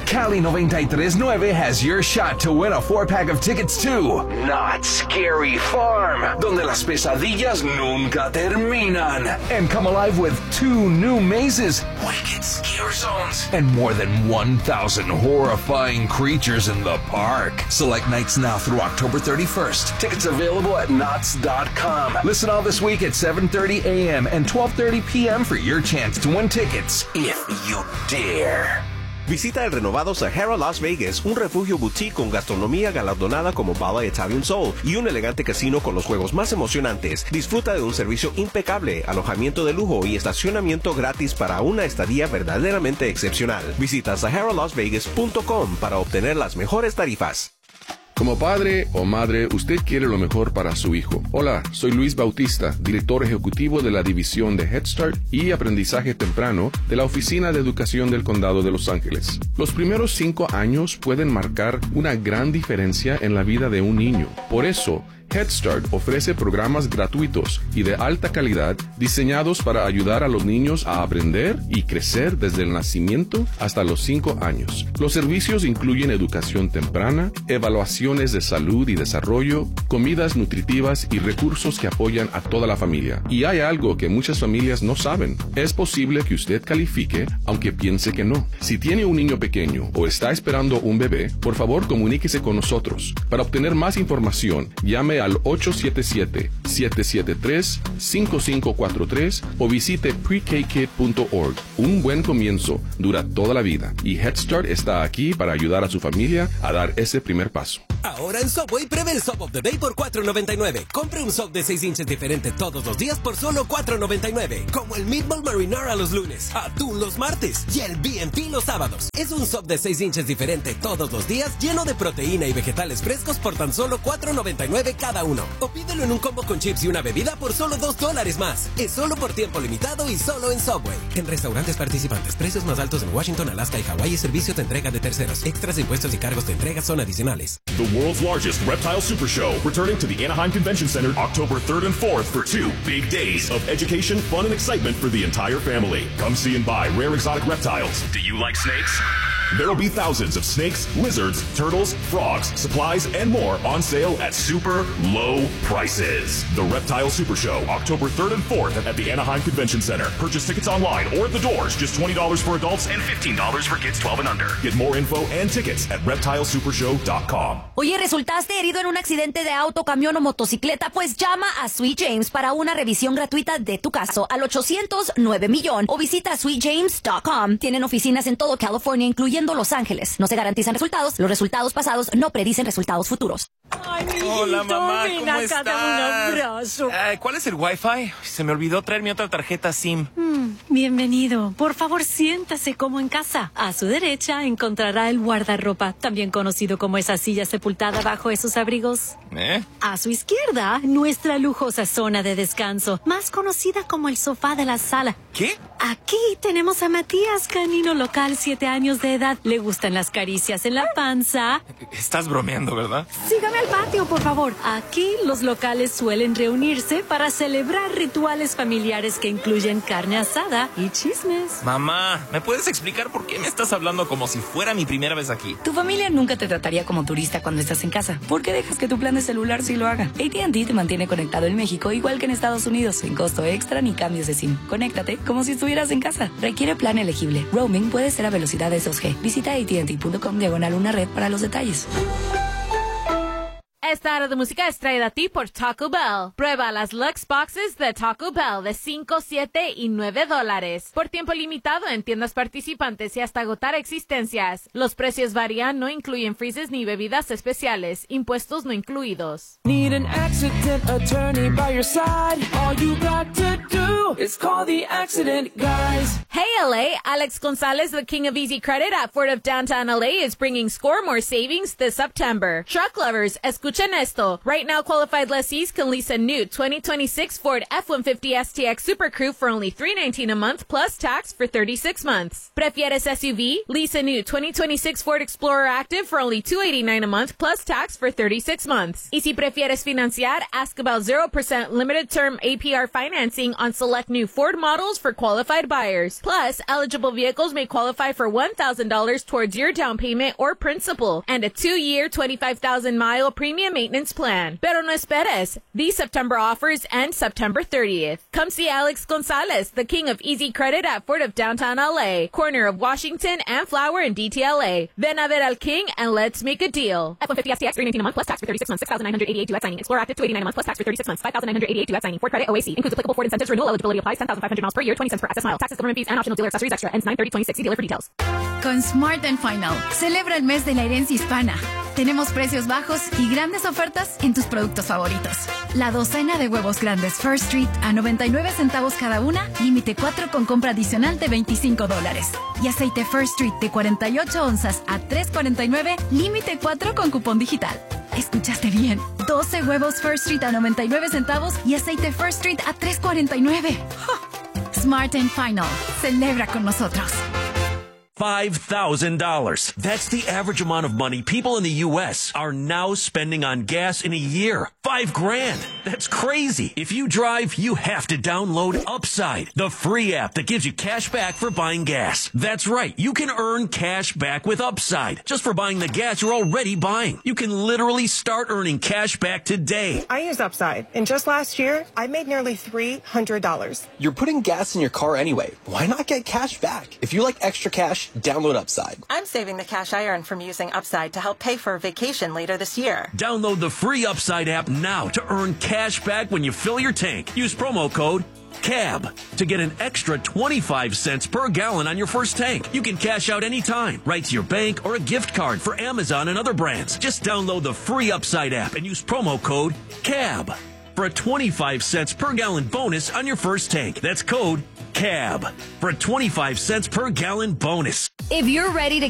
Cali 93.9 has your shot to win a 4-pack of tickets to Not Scary Farm, donde las pesadillas nunca terminan. And come alive with 2 new mazes, Wicked Scare Zones, and more than 1,000 horrifying creatures in the park. Select nights now through October 31st. Tickets available at knots.com. Listen all this week at 7:30 a.m. and 12:30 p.m. for your chance to win tickets, if you dare. Visita el renovado Sahara Las Vegas, un refugio boutique con gastronomía galardonada como Bala Italian Soul y un elegante casino con los juegos más emocionantes. Disfruta de un servicio impecable, alojamiento de lujo y estacionamiento gratis para una estadía verdaderamente excepcional. Visita SaharaLasVegas.com para obtener las mejores tarifas. Como padre o madre, usted quiere lo mejor para su hijo. Hola, soy Luis Bautista, director ejecutivo de la División de Head Start y Aprendizaje Temprano de la Oficina de Educación del Condado de Los Ángeles. Los primeros 5 años pueden marcar una gran diferencia en la vida de un niño. Por eso, Head Start ofrece programas gratuitos y de alta calidad diseñados para ayudar a los niños a aprender y crecer desde el nacimiento hasta los 5 años. Los servicios incluyen educación temprana, evaluaciones de salud y desarrollo, comidas nutritivas y recursos que apoyan a toda la familia. Y hay algo que muchas familias no saben. Es posible que usted califique aunque piense que no. Si tiene un niño pequeño o está esperando un bebé, por favor comuníquese con nosotros. Para obtener más información, llame al 877-773-5543 o visite prekkid.org. Un buen comienzo dura toda la vida y Head Start está aquí para ayudar a su familia a dar ese primer paso. Ahora en Subway pruebe el Sub of the Day por $4.99. Compre un sub de 6 inches diferente todos los días por solo $4.99. Como el Meatball Marinara los lunes, atún los martes y el BNT los sábados. Es un sub de 6 inches diferente todos los días, lleno de proteína y vegetales frescos por tan solo $4.99 cada uno. O pídelo en un combo con chips y una bebida por solo $2 más. Es solo por tiempo limitado y solo en Subway. En restaurantes participantes, precios más altos en Washington, Alaska y Hawái y servicio de entrega de terceros. Extras, impuestos y cargos de entrega son adicionales. The world's largest reptile super show, returning to the Anaheim Convention Center October 3rd and 4th for 2 big days of education, fun, and excitement for the entire family. Come see and buy rare exotic reptiles. Do you like snakes? There will be thousands of snakes, lizards, turtles, frogs, supplies, and more on sale at super low prices. The Reptile Super Show, October 3rd and 4th at the Anaheim Convention Center. Purchase tickets online or at the doors. Just $20 for adults and $15 for kids 12 and under. Get more info and tickets at reptilesupershow.com. Oye, ¿resultaste herido en un accidente de auto, camión o motocicleta? Pues llama a Sweet James para una revisión gratuita de tu caso al 800-9 o visita sweetjames.com. Tienen oficinas en todo California, incluyendo Los Ángeles. No se garantizan resultados. Los resultados pasados no predicen resultados futuros. Ay, mi hijito, hola, mamá, ¿cómo estás? Dame un abrazo. ¿Cuál es el Wi-Fi? Se me olvidó traer mi otra tarjeta SIM. Bienvenido. Por favor, siéntase como en casa. A su derecha encontrará el guardarropa, también conocido como esa silla sepultada bajo esos abrigos. A su izquierda, nuestra lujosa zona de descanso, más conocida como el sofá de la sala. ¿Qué? Aquí tenemos a Matías, canino local, 7 años de edad. Le gustan las caricias en la panza. Estás bromeando, ¿verdad? Sígame al patio, por favor. Aquí los locales suelen reunirse para celebrar rituales familiares que incluyen carne asada y chismes. Mamá, ¿me puedes explicar por qué me estás hablando como si fuera mi primera vez aquí? Tu familia nunca te trataría como turista cuando estás en casa. ¿Por qué dejas que tu plan de celular sí lo haga? AT&T te mantiene conectado en México igual que en Estados Unidos, sin costo extra ni cambios de SIM. Conéctate como si estuvieras en casa. Requiere plan elegible. Roaming puede ser a velocidades 2G. Visita AT&T.com/una red para los detalles. Esta hora de música es traída a ti por Taco Bell. Prueba las Lux Boxes de Taco Bell de $5, $7 y $9. Por tiempo limitado en tiendas participantes y hasta agotar existencias. Los precios varían, no incluyen freezes ni bebidas especiales. Impuestos no incluidos. Need an accident attorney by your side. All you got to do is call the accident guys. Hey LA, Alex Gonzalez, the king of easy credit at Ford of Downtown LA, is bringing SCORE more savings this September. Truck lovers, escucha Escuchen esto. Right now, qualified lessees can lease a new 2026 Ford F-150 STX Super Crew for only $319 a month plus tax for 36 months. ¿Prefieres SUV? Lease a new 2026 Ford Explorer Active for only $289 a month plus tax for 36 months. Y si prefieres financiar, ask about 0% limited term APR financing on select new Ford models for qualified buyers. Plus, eligible vehicles may qualify for $1,000 towards your down payment or principal and a 2-year, 25,000-mile premium maintenance plan. Pero no esperes. These September offers end September 30th. Come see Alex Gonzalez, the king of easy credit at Ford of downtown LA, corner of Washington and Flower in DTLA. Ven a ver al king and let's make a deal. F-150 STX $319 a month plus tax for 36 months. $6,988 due at signing. Explorer Active $289 a month plus tax for 36 months. $5,988 due at signing. Ford credit OAC includes applicable Ford incentives. Renewal eligibility applies. 10,500 miles per year. 20 cents per access mile. Taxes, government fees, and optional dealer accessories extra. Ends 9/30/26. See dealer for details. Con Smart & Final, celebra el mes de la herencia hispana. Tenemos precios bajos y grandes ofertas en tus productos favoritos. La docena de huevos grandes First Street a 99 centavos cada una, límite 4 con compra adicional de $25. Y aceite First Street de 48 onzas a $3.49, límite 4 con cupón digital. ¿Escuchaste bien? 12 huevos First Street a 99 centavos y aceite First Street a $3.49. Smart & Final, celebra con nosotros. $5,000. That's the average amount of money people in the U.S. are now spending on gas in a year. $5,000. That's crazy. If you drive, you have to download Upside, the free app that gives you cash back for buying gas. That's right. You can earn cash back with Upside just for buying the gas you're already buying. You can literally start earning cash back today. I use Upside, and just last year, I made nearly $300. You're putting gas in your car anyway. Why not get cash back? If you like extra cash, download Upside. I'm saving the cash I earn from using Upside to help pay for a vacation later this year. Download the free Upside app now to earn cash back when you fill your tank. Use promo code CAB to get an extra 25 cents per gallon on your first tank. You can cash out anytime, right to your bank or a gift card for Amazon and other brands. Just download the free Upside app and use promo code CAB for a 25 cents per gallon bonus on your first tank. That's code CAB for a 25 cents per gallon bonus. If you're ready to